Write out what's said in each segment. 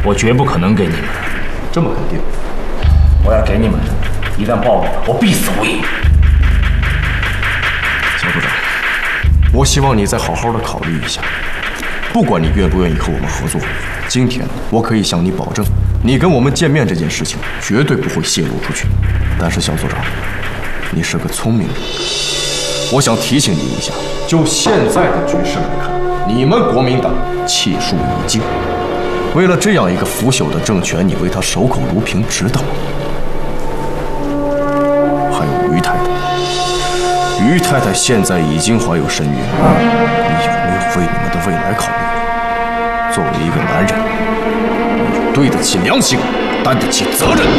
我绝不可能给你们。 这么肯定？ 我要给你们，一旦暴露了，我必死无疑。 肖组长，我希望你再好好的考虑一下。不管你愿不愿意和我们合作，今天我可以向你保证，你跟我们见面这件事情绝对不会泄露出去。但是肖组长，你是个聪明人，我想提醒你一下，就现在的局势来看，你们国民党气数已尽。为了这样一个腐朽的政权，你为他守口如瓶，值得吗？还有于太太，于太太现在已经怀有身孕，你有没有为你们的未来考虑？作为一个男人，你要对得起良心，担得起责任。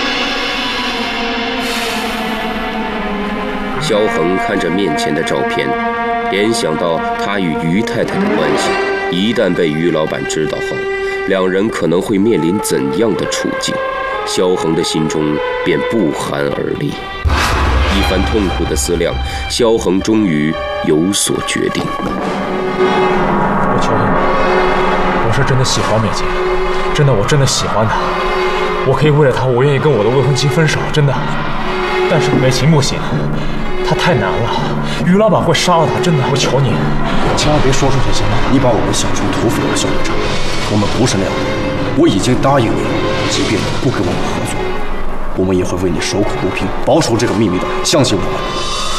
萧恒看着面前的照片，联想到他与于太太的关系，一旦被于老板知道后，两人可能会面临怎样的处境？萧恒的心中便不寒而栗。一番痛苦的思量，萧恒终于有所决定。 我求你，我是真的喜欢美静，真的，我真的喜欢她。我可以为了她，我愿意跟我的未婚妻分手，真的。但是美琴不行，她太难了，于老板会杀了她，真的，我求你， 千万别说出这些话，你把我们想成土匪了，肖队长，我们不是那样的人。我已经答应你了，即便你不跟我们合作，我们也会为你守口如瓶，保守这个秘密的，相信我们。